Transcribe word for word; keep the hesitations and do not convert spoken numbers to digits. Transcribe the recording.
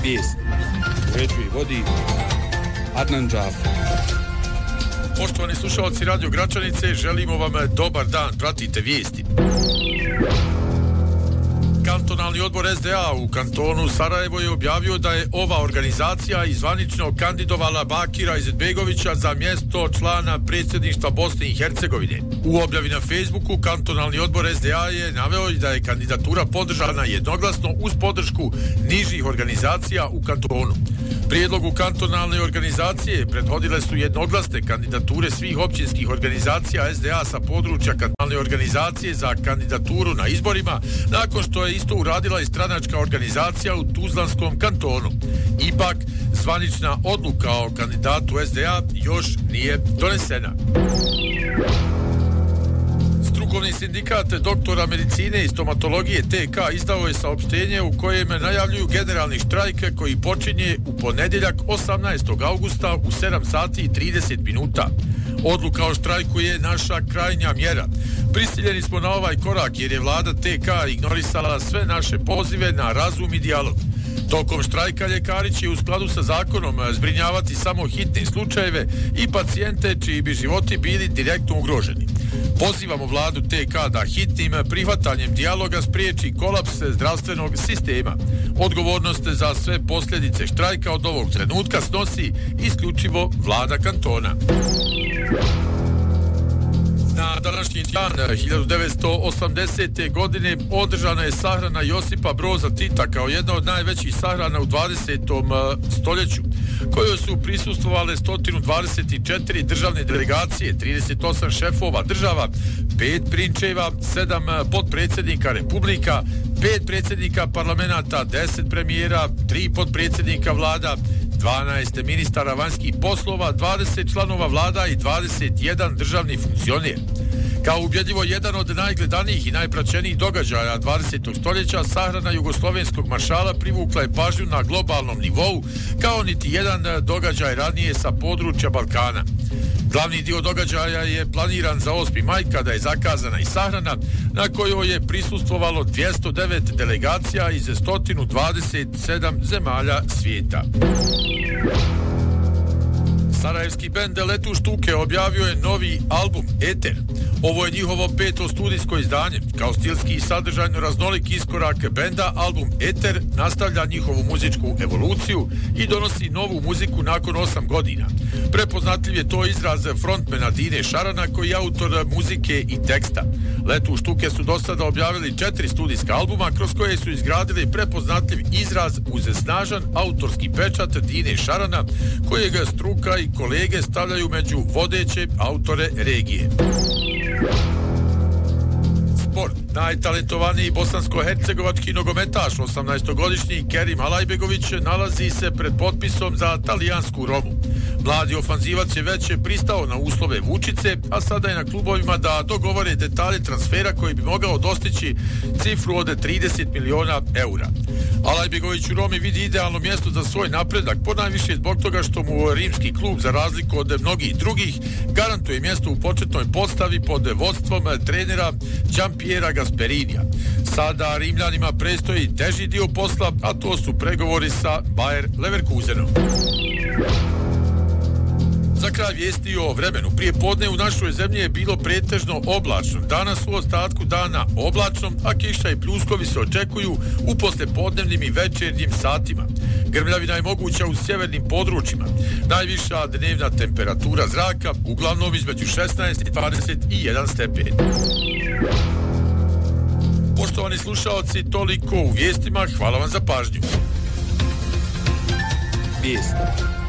Vijest. Uređuje i vodi Adnan Džafer. Poštovani slušalci Radio Gračanice, želimo vam dobar dan, pratite vijesti. Kantonalni odbor S D A u kantonu Sarajevo je objavio da je ova organizacija izvanično kandidovala Bakira Izetbegovića za mjesto člana predsjedništva Bosne i Hercegovine. U objavi na Facebooku kantonalni odbor S D A je naveo da je kandidatura podržana jednoglasno uz podršku nižih organizacija u kantonu. Prijedlogu kantonalne organizacije prethodile su jednoglasne kandidature svih općinskih organizacija S D A sa područja kantonalne organizacije za kandidaturu na izborima, nakon što je isto uradila i stranačka organizacija u Tuzlanskom kantonu. Ipak, zvanična odluka o kandidatu S D A još nije donesena. Strukovni sindikat doktora medicine i stomatologije T K izdao je saopštenje u kojem najavljuju generalni štrajk koji počinje u ponedjeljak osamnaestog augusta u sedam sati i trideset minuta. Odluka o štrajku je naša krajnja mjera. Prisiljeni smo na ovaj korak jer je vlada T K ignorisala sve naše pozive na razum i dijalog. Tokom štrajka ljekari će u skladu sa zakonom zbrinjavati samo hitne slučajeve i pacijente čiji bi životi bili direktno ugroženi. Pozivamo vladu T K da hitnim prihvatanjem dijaloga spriječi kolaps zdravstvenog sistema. Odgovornost za sve posljedice štrajka od ovog trenutka snosi isključivo vlada kantona. Na današnji dan hiljadu devetsto osamdesete. godine održana je sahrana Josipa Broza Tita kao jedna od najvećih sahrana u dvadesetom stoljeću, kojoj su prisustvovale sto dvadeset četiri državne delegacije, trideset osam šefova država, pet prinčeva, sedam potpredsjednika republika, pet predsjednika parlamenta, deset premijera, tri potpredsjednika vlada, dvanaest ministara vanjskih poslova, dvadeset članova vlada i dvadeset jedan državni funkcioner. Kao ubjedljivo jedan od najgledanijih i najpraćenijih događaja dvadesetog stoljeća, sahrana jugoslovenskog maršala privukla je pažnju na globalnom nivou, kao niti jedan događaj ranije sa područja Balkana. Glavni dio događaja je planiran za osmi maj, kada je zakazana i sahrana, na kojoj je prisustvovalo dvjesto devet delegacija iz sto dvadeset sedam zemalja svijeta. Sarajevski bend Letu štuke objavio je novi album Eter. Ovo je njihovo peto studijsko izdanje. Kao stilski i sadržajno raznolik iskorak benda, album Eter nastavlja njihovu muzičku evoluciju i donosi novu muziku nakon osam godina. Prepoznatljiv je to izraz frontmena Dine Šarana, koji je autor muzike i teksta. Letu štuke su do sada objavili četiri studijska albuma, kroz koje su izgradili prepoznatljiv izraz uz snažan autorski pečat Dine Šarana, kojeg struka i kolege stavljaju među vodeće autore regije. Sport. Najtalentovaniji bosansko-hercegovački nogometaš, osamnaestogodišnji Kerim Alajbegović, nalazi se pred potpisom za talijansku Romu. Mladi ofanzivac je već pristao na uslove Vučice, a sada je na klubovima da dogovore detalje transfera koji bi mogao dostići cifru od trideset miliona eura. Alajbegović u Romi vidi idealno mjesto za svoj napredak, ponajviše zbog toga što mu rimski klub, za razliku od mnogih drugih, garantuje mjesto u početnoj postavi pod vodstvom trenera Gianpiera Gasperinija. Sada Rimljanima predstoji teži dio posla, a to su pregovori sa Bayer Leverkusenom. Za kraj vijesti o vremenu. Prije podne u našoj zemlji je bilo pretežno oblačno. Danas u ostatku dana oblačno, a kiša i pljuskovi se očekuju u poslepodnevnim i večernjim satima. Grmljavina je moguća u sjevernim područjima. Najviša dnevna temperatura zraka uglavnom između šesnaest i dvadeset jedan stepen. Poštovani slušaoci, toliko u vijestima. Hvala vam za pažnju. Vijesti.